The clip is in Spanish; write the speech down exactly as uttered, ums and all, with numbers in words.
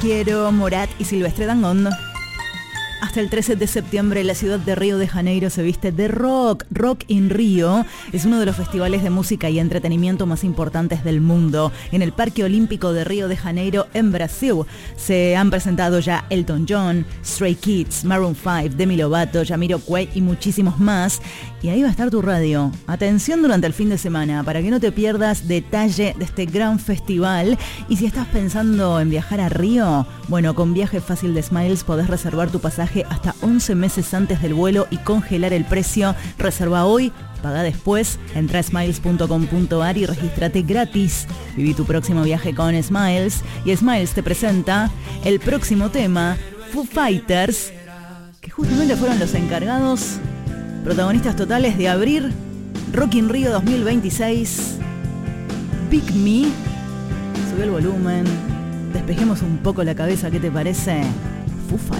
Quiero, Morat y Silvestre Dangond. Hasta el trece de septiembre la ciudad de Río de Janeiro se viste de rock. Rock in Rio es uno de los festivales de música y entretenimiento más importantes del mundo. En el Parque Olímpico de Río de Janeiro, en Brasil, se han presentado ya Elton John, Stray Kids, Maroon cinco, Demi Lovato, Jamiroquai y muchísimos más. Y ahí va a estar tu radio. Atención durante el fin de semana para que no te pierdas detalle de este gran festival. Y si estás pensando en viajar a Río, bueno, con Viaje Fácil de Smiles podés reservar tu pasaje hasta once meses antes del vuelo y congelar el precio. Reserva hoy, paga después. Entra a smiles punto com punto a r y regístrate gratis. Viví tu próximo viaje con Smiles. Y Smiles te presenta el próximo tema, Foo Fighters, que justamente fueron los encargados, protagonistas totales de abrir Rock in Rio dos mil veintiséis. Pick Me. Sube el volumen, despejemos un poco la cabeza, ¿qué te parece? Foo Fighters.